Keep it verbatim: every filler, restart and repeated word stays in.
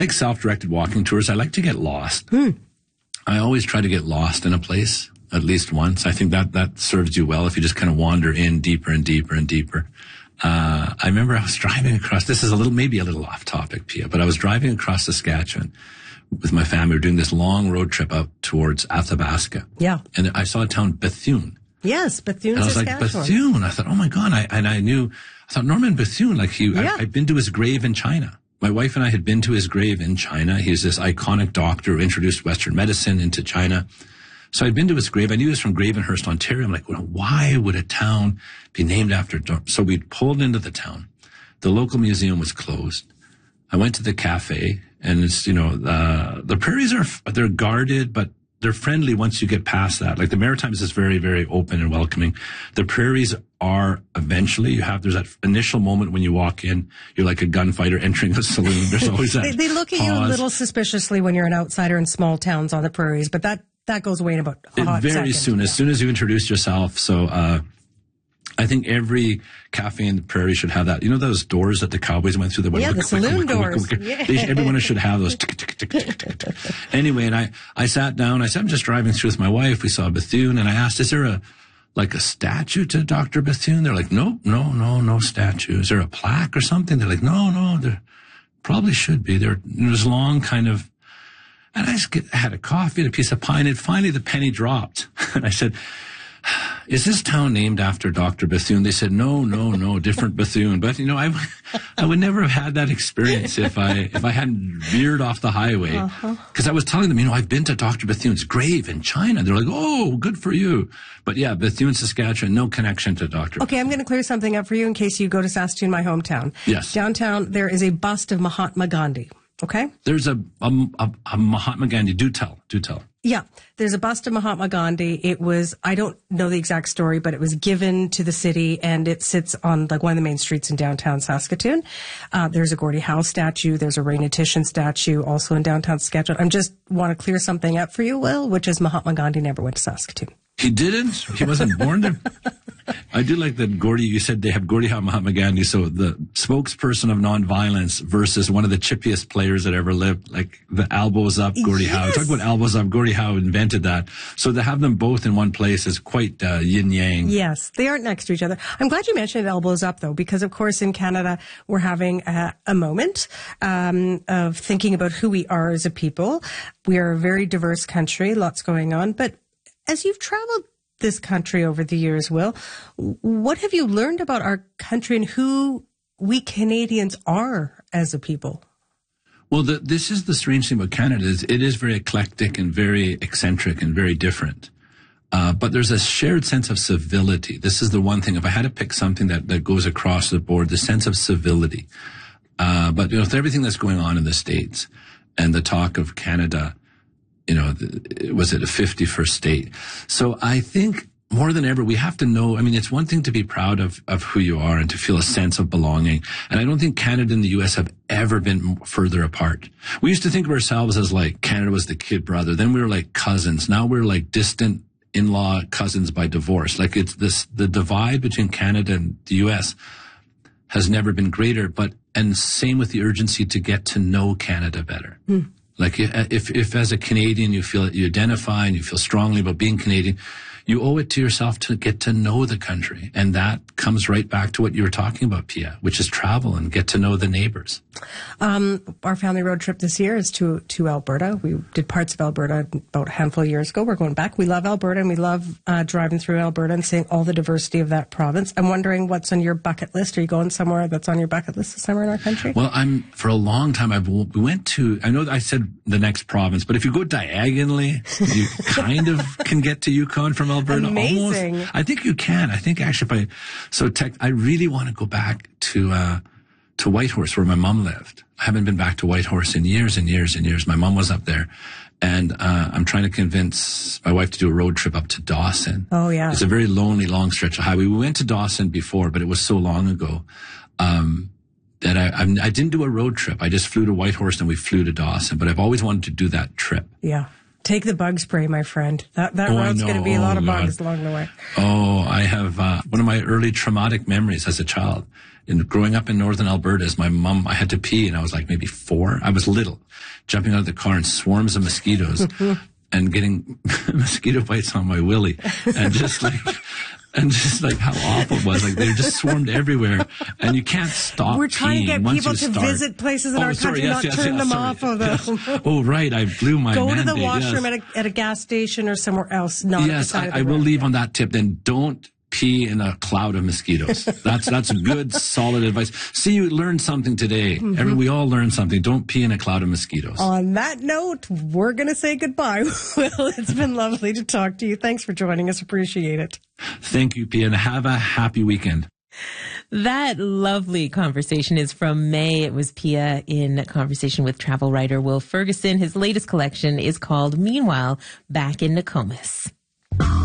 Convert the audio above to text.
like self-directed walking tours. I like to get lost. Hmm. I always try to get lost in a place at least once. I think that that serves you well if you just kind of wander in deeper and deeper and deeper. Uh, I remember I was driving across, this is a little, maybe a little off topic, Pia, but I was driving across Saskatchewan with my family. We were doing this long road trip up towards Athabasca. Yeah. And I saw a town, Bethune. Yes, Bethune, and I was Saskatchewan. like, Bethune. I thought, oh my God. I, and I knew, I thought Norman Bethune, like he, Yeah. I, I'd been to his grave in China. My wife and I had been to his grave in China. He's this iconic doctor who introduced Western medicine into China. So I'd been to his grave. I knew he was from Gravenhurst, Ontario. I'm like, well, why would a town be named after? So we pulled into the town. The local museum was closed. I went to the cafe, and it's, you know, uh, the prairies are, they're guarded, but they're friendly once you get past that. Like the Maritimes is very, very open and welcoming. The prairies are eventually, you have, there's that initial moment when you walk in, you're like a gunfighter entering a saloon. There's always that they, they look at pause. you a little suspiciously when you're an outsider in small towns on the prairies, but that, that goes away in about a hot Very second. soon, as soon as you introduce yourself. So, uh, I think every cafe in the prairie should have that. You know those doors that the cowboys went through? That went Yeah, wick, the wick, saloon wick, wick, doors. wick, wick. Yeah. They, everyone should have those. Tick, tick, tick, tick, tick, tick. Anyway, and I, I sat down. I said, I'm just driving through with my wife. We saw Bethune, and I asked, is there a, like a statue to Doctor Bethune? They're like, no, no, no, no statue. Is there a plaque or something? They're like, no, no, there probably should be. There, there's long kind of, and I just get, had a coffee and a piece of pie, and finally the penny dropped. And I said, is this town named after Doctor Bethune? They said, no, no, no, different Bethune. But, you know, I, I would never have had that experience if I, if I hadn't veered off the highway. Uh-huh. Cause I was telling them, you know, I've been to Doctor Bethune's grave in China. They're like, oh, good for you. But yeah, Bethune, Saskatchewan, no connection to Doctor Okay, I'm going to clear something up for you in case you go to Saskatoon, my hometown. Yes. Downtown, there is a bust of Mahatma Gandhi. Okay? There's a, a, a, a Mahatma Gandhi. Do tell, do tell. Yeah, there's a bust of Mahatma Gandhi. It was, I don't know the exact story, but it was given to the city, and it sits on like one of the main streets in downtown Saskatoon. Uh, there's a Gordie Howe statue. There's a Raina Titian statue also in downtown Saskatchewan. I just want to clear something up for you, Will, which is Mahatma Gandhi never went to Saskatoon. He didn't? He wasn't born there? I do like that Gordie, you said they have Gordie Howe, Mahatma Gandhi, so the spokesperson of nonviolence versus one of the chippiest players that ever lived, like the elbows up Gordie Yes. Howe. Talk about elbows up. Gordie Howe invented that. So to have them both in one place is quite uh, yin-yang. Yes, they aren't next to each other. I'm glad you mentioned elbows up, though, because, of course, in Canada, we're having a, a moment um, of thinking about who we are as a people. We are a very diverse country, lots going on. But as you've traveled this country over the years, Will, what have you learned about our country and who we Canadians are as a people? Well, the, this is the strange thing about Canada is it is very eclectic and very eccentric and very different. Uh, but there's a shared sense of civility. This is the one thing. If I had to pick something that, that goes across the board, the sense of civility. Uh, but you know, with everything that's going on in the States and the talk of Canada, you know, was it a fifty-first state? So I think more than ever, we have to know, I mean, it's one thing to be proud of, of who you are and to feel a sense of belonging. And I don't think Canada and the U S have ever been further apart. We used to think of ourselves as like Canada was the kid brother. Then we were like cousins. Now we're like distant in-law cousins by divorce. Like it's this, the divide between Canada and the U S has never been greater, but, and same with the urgency to get to know Canada better. Hmm. Like if, if as a Canadian you feel, you identify and you feel strongly about being Canadian, you owe it to yourself to get to know the country. And that comes right back to what you were talking about, Pia, which is travel and get to know the neighbors. Um, our family road trip this year is to, to Alberta. We did parts of Alberta about a handful of years ago. We're going back. We love Alberta, and we love uh, driving through Alberta and seeing all the diversity of that province. I'm wondering what's on your bucket list. Are you going somewhere that's on your bucket list this summer in our country? Well, I'm, for a long time, I've, we went to, I know I said the next province, but if you go diagonally, you kind of can get to Yukon from Alberta. Amazing. Almost. I think you can. I think actually if I, so tech, I really want to go back to, uh, to Whitehorse where my mom lived. I haven't been back to Whitehorse in years and years and years. My mom was up there, and, uh, I'm trying to convince my wife to do a road trip up to Dawson. Oh, yeah. It's a very lonely, long stretch of highway. We went to Dawson before, but it was so long ago, um, that I, I, I didn't do a road trip. I just flew to Whitehorse and we flew to Dawson, but I've always wanted to do that trip. Yeah. Take the bug spray, my friend. That that Oh, I road's know. going to be a lot Oh, of bugs God. along the way. Oh, I have uh, one of my early traumatic memories as a child. In growing up in northern Alberta, is my mom. I had to pee, and I was like maybe four. I was little, jumping out of the car and swarms of mosquitoes, and getting mosquito bites on my willy, and just like. And just like how awful it was, like they just swarmed everywhere, and you can't stop. We're trying to get Once people you to start. visit places in Oh, our sorry, country, yes, not yes, turn yes, them sorry. off of them. Yes. Oh, right, I blew my Go mandate, to the washroom yes. at, a, at a gas station or somewhere else. Not Yes, at the side I, I of the will road. leave on that tip. Then don't pee in a cloud of mosquitoes. That's that's good, solid advice. See, you learned something today. Mm-hmm. Every, we all learned something. Don't pee in a cloud of mosquitoes. On that note, we're going to say goodbye. Will, it's been lovely to talk to you. Thanks for joining us. Appreciate it. Thank you, Pia, and have a happy weekend. That lovely conversation is from May. It was Pia in conversation with travel writer Will Ferguson. His latest collection is called Meanwhile, Back in Nokomis.